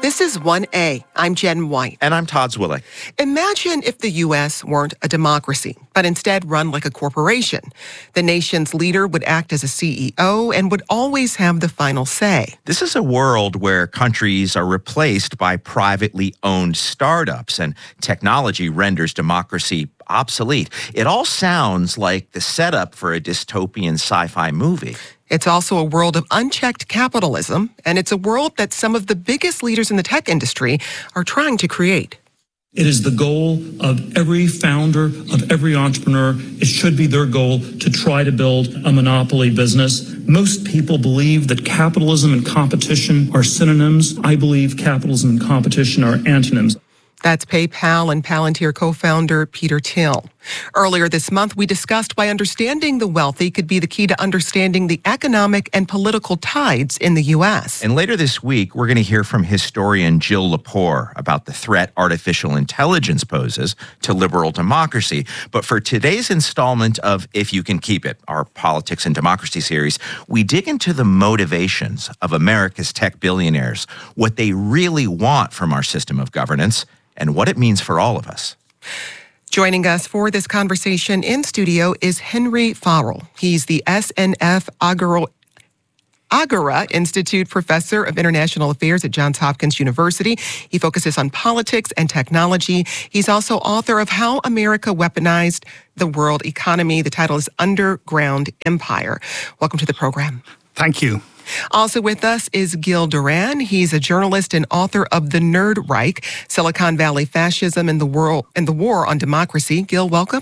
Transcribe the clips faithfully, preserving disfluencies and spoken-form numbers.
This is one A. I'm Jen White. And I'm Todd Zwillig. Imagine if the U S weren't a democracy, but instead run like a corporation. The nation's leader would act as a C E O and would always have the final say. This is a world where countries are replaced by privately owned startups, and technology renders democracy obsolete. It all sounds like the setup for a dystopian sci-fi movie. It's also a world of unchecked capitalism, and it's a world that some of the biggest leaders in the tech industry are trying to create. It is the goal of every founder, of every entrepreneur. It should be their goal to try to build a monopoly business. Most people believe that capitalism and competition are synonyms. I believe capitalism and competition are antonyms. That's PayPal and Palantir co-founder Peter Thiel. Earlier this month, we discussed why understanding the wealthy could be the key to understanding the economic and political tides in the U S. And later this week, we're going to hear from historian Jill Lepore about the threat artificial intelligence poses to liberal democracy. But for today's installment of If You Can Keep It, our Politics and Democracy series, we dig into the motivations of America's tech billionaires, what they really want from our system of governance, and what it means for all of us. Joining us for this conversation in studio is Henry Farrell. He's the S N F Agora, Agora Institute Professor of International Affairs at Johns Hopkins University. He focuses on politics and technology. He's also author of How America Weaponized the World Economy. The title is Underground Empire. Welcome to the program. Thank you. Also with us is Gil Duran. He's a journalist and author of The Nerd Reich, Silicon Valley Fascism and the World and the War on Democracy. Gil, welcome.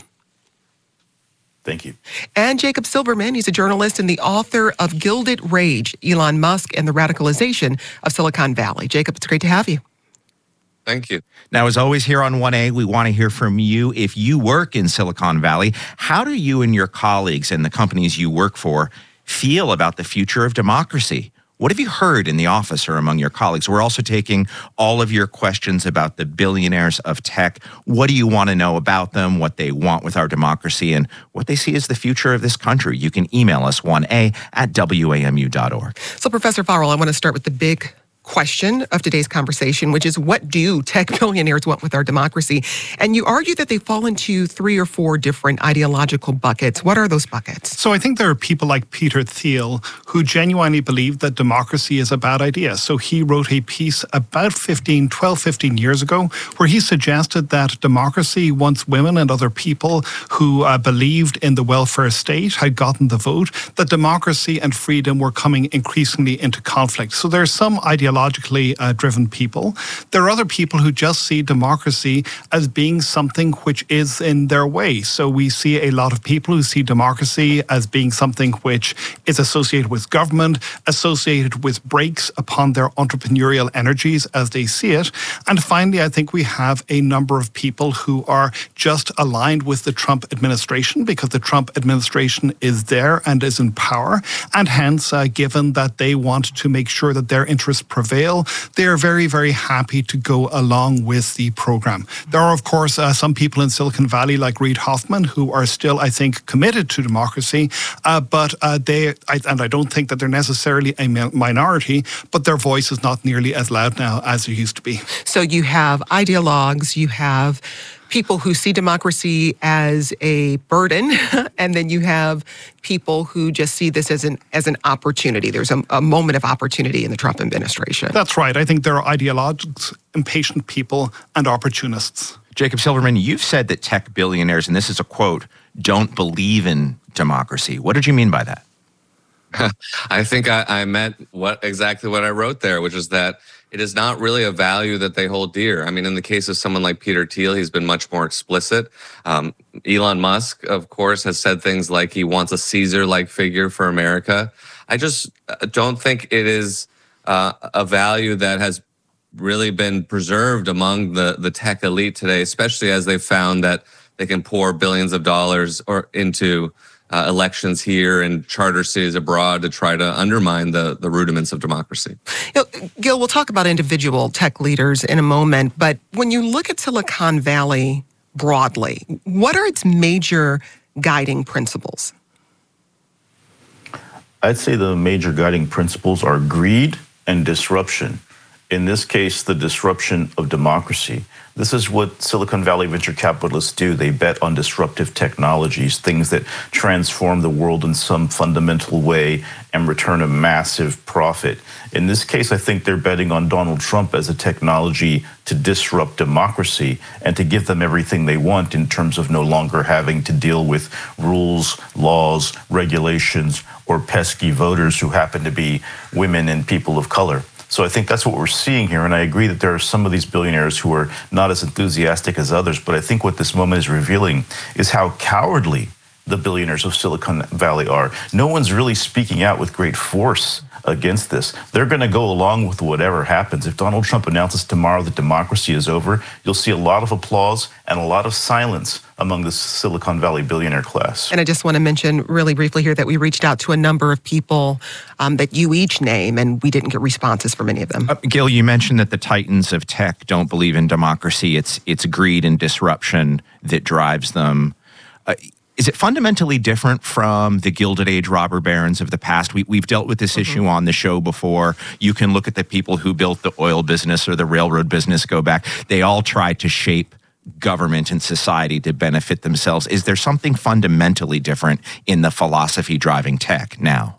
Thank you. And Jacob Silverman. He's a journalist and the author of Gilded Rage, Elon Musk and the Radicalization of Silicon Valley. Jacob, it's great to have you. Thank you. Now, as always here on one A, we want to hear from you. If you work in Silicon Valley, how do you and your colleagues and the companies you work for feel about the future of democracy? What have you heard in the office or among your colleagues? We're also taking all of your questions about the billionaires of tech. What do you want to know about them, what they want with our democracy, and what they see as the future of this country? You can email us one A at W A M U dot org. So, Professor Farrell, I want to start with the big question of today's conversation, which is, what do tech billionaires want with our democracy? And you argue that they fall into three or four different ideological buckets. What are those buckets? So I think there are people like Peter Thiel who genuinely believe that democracy is a bad idea. So he wrote a piece about fifteen, twelve, fifteen years ago where he suggested that democracy, once women and other people who uh, believed in the welfare state had gotten the vote, that democracy and freedom were coming increasingly into conflict. So there's some ideological ideologically uh, driven people. There are other people who just see democracy as being something which is in their way. So we see a lot of people who see democracy as being something which is associated with government, associated with brakes upon their entrepreneurial energies as they see it. And finally, I think we have a number of people who are just aligned with the Trump administration because the Trump administration is there and is in power. And hence, uh, given that they want to make sure that their interests prevail, they are very, very happy to go along with the program. There are, of course, uh, some people in Silicon Valley like Reid Hoffman who are still, I think, committed to democracy, uh, but uh, they, I, and I don't think that they're necessarily a minority, but their voice is not nearly as loud now as it used to be. So you have ideologues, you have people who see democracy as a burden, and then you have people who just see this as an as an opportunity. There's a, a moment of opportunity in the Trump administration. That's right. I think there are ideologues, impatient people, and opportunists. Jacob Silverman, you've said that tech billionaires, and this is a quote, don't believe in democracy. What did you mean by that? I think I, I meant what exactly what I wrote there, which is that it is not really a value that they hold dear. I mean, in the case of someone like Peter Thiel, he's been much more explicit. Um, Elon Musk, of course, has said things like he wants a Caesar-like figure for America. I just don't think it is uh, a value that has really been preserved among the, the tech elite today, especially as they've found that they can pour billions of dollars or into Uh, elections here and charter cities abroad to try to undermine the, the rudiments of democracy. You know, Gil, we'll talk about individual tech leaders in a moment, but when you look at Silicon Valley broadly, what are its major guiding principles? I'd say the major guiding principles are greed and disruption. In this case, the disruption of democracy. This is what Silicon Valley venture capitalists do. They bet on disruptive technologies, things that transform the world in some fundamental way and return a massive profit. In this case, I think they're betting on Donald Trump as a technology to disrupt democracy and to give them everything they want in terms of no longer having to deal with rules, laws, regulations, or pesky voters who happen to be women and people of color. So I think that's what we're seeing here, and I agree that there are some of these billionaires who are not as enthusiastic as others, but I think what this moment is revealing is how cowardly the billionaires of Silicon Valley are. No one's really speaking out with great force against this. They're going to go along with whatever happens. If Donald Trump announces tomorrow that democracy is over, you'll see a lot of applause and a lot of silence among the Silicon Valley billionaire class. And I just want to mention really briefly here that we reached out to a number of people um, that you each name, and we didn't get responses from any of them. Uh, Gil, you mentioned that the titans of tech don't believe in democracy. It's it's greed and disruption that drives them. Uh, Is it fundamentally different from the Gilded Age robber barons of the past? We, we've dealt with this mm-hmm. issue on the show before. You can look at the people who built the oil business or the railroad business, go back. They all tried to shape government and society to benefit themselves. Is there something fundamentally different in the philosophy driving tech now?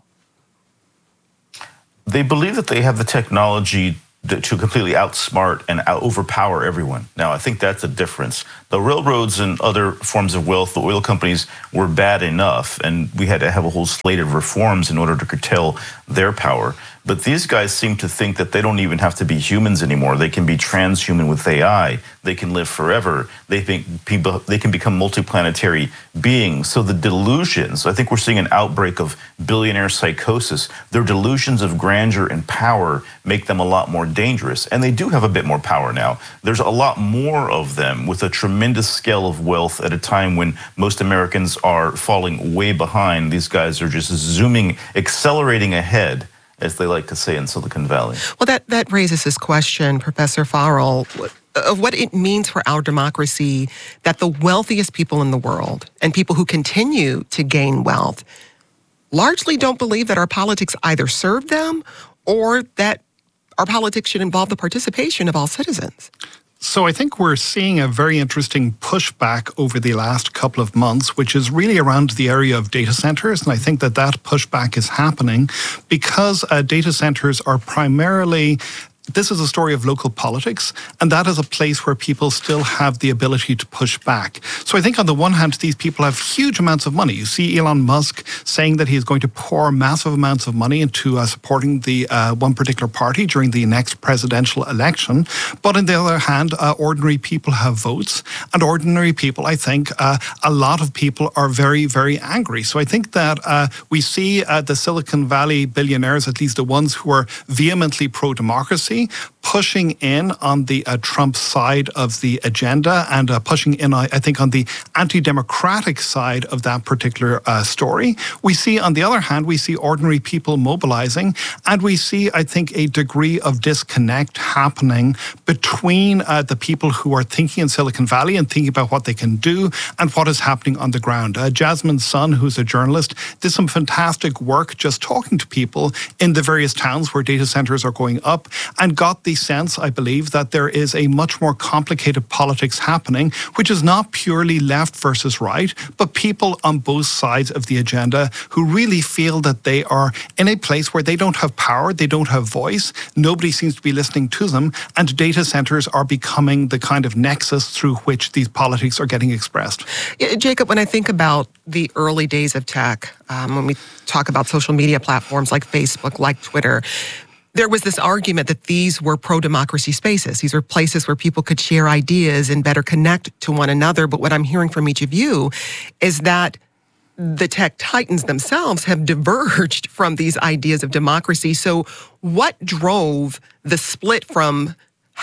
They believe that they have the technology to completely outsmart and out overpower everyone. Now, I think that's a difference. The railroads and other forms of wealth, the oil companies, were bad enough, and we had to have a whole slate of reforms in order to curtail their power. But these guys seem to think that they don't even have to be humans anymore. They can be transhuman with A I. They can live forever. They think people, they can become multiplanetary beings. So the delusions, I think we're seeing an outbreak of billionaire psychosis. Their delusions of grandeur and power make them a lot more dangerous. And they do have a bit more power now. There's a lot more of them with a tremendous scale of wealth at a time when most Americans are falling way behind. These guys are just zooming, accelerating ahead, as they like to say in Silicon Valley. Well, that, that raises this question, Professor Farrell, of what it means for our democracy that the wealthiest people in the world and people who continue to gain wealth largely don't believe that our politics either serve them or that our politics should involve the participation of all citizens. So I think we're seeing a very interesting pushback over the last couple of months, which is really around the area of data centers. And I think that that pushback is happening because uh, data centers are primarily... This is a story of local politics, and that is a place where people still have the ability to push back. So I think on the one hand, these people have huge amounts of money. You see Elon Musk saying that he is going to pour massive amounts of money into uh, supporting the uh, one particular party during the next presidential election. But on the other hand, uh, ordinary people have votes, and ordinary people, I think, uh, a lot of people are very, very angry. So I think that uh, we see uh, the Silicon Valley billionaires, at least the ones who are vehemently pro-democracy, pushing in on the uh, Trump side of the agenda and uh, pushing in, I, I think, on the anti-democratic side of that particular uh, story. We see, on the other hand, we see ordinary people mobilizing, and we see, I think, a degree of disconnect happening between uh, the people who are thinking in Silicon Valley and thinking about what they can do and what is happening on the ground. Uh, Jasmine Sun, who's a journalist, did some fantastic work just talking to people in the various towns where data centers are going up, and got the sense, I believe, that there is a much more complicated politics happening, which is not purely left versus right, but people on both sides of the agenda who really feel that they are in a place where they don't have power, they don't have voice, nobody seems to be listening to them, and data centers are becoming the kind of nexus through which these politics are getting expressed. Yeah, Jacob, when I think about the early days of tech, um, when we talk about social media platforms like Facebook, like Twitter, there was this argument that these were pro-democracy spaces. These were places where people could share ideas and better connect to one another. But what I'm hearing from each of you is that the tech titans themselves have diverged from these ideas of democracy. So what drove the split from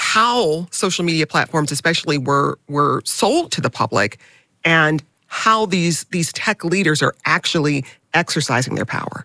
how social media platforms especially were were sold to the public and how these, these tech leaders are actually exercising their power?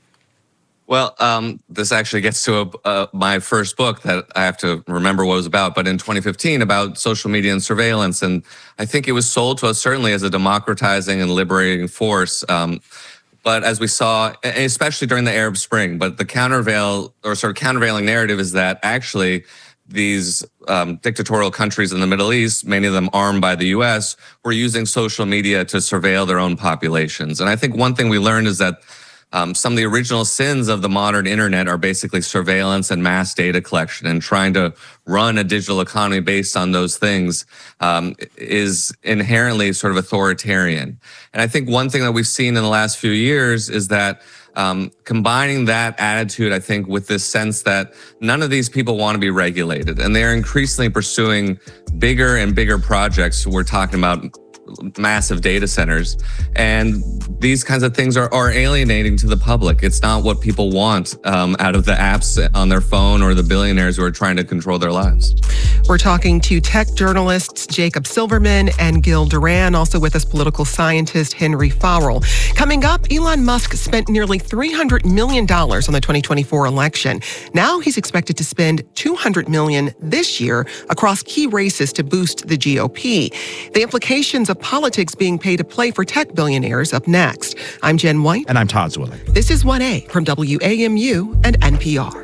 Well, um, this actually gets to a, uh, my first book that I have to remember what it was about, but in twenty fifteen about social media and surveillance. And I think it was sold to us certainly as a democratizing and liberating force. Um, But as we saw, especially during the Arab Spring, but the countervail or sort of countervailing narrative is that actually these um, dictatorial countries in the Middle East, many of them armed by the U S, were using social media to surveil their own populations. And I think one thing we learned is that Um, some of the original sins of the modern internet are basically surveillance and mass data collection, and trying to run a digital economy based on those things um, is inherently sort of authoritarian. And I think one thing that we've seen in the last few years is that um, combining that attitude, I think, with this sense that none of these people want to be regulated, and they're increasingly pursuing bigger and bigger projects. We're talking about massive data centers, and these kinds of things are, are alienating to the public. It's not what people want um, out of the apps on their phone or the billionaires who are trying to control their lives. We're talking to tech journalists Jacob Silverman and Gil Duran, also with us political scientist Henry Farrell. Coming up, Elon Musk spent nearly three hundred million dollars on the twenty twenty-four election. Now he's expected to spend two hundred million dollars this year across key races to boost the G O P. The implications of politics being pay to play for tech billionaires up next. I'm Jen White. And I'm Todd Zwilling. This is one A from W A M U and N P R.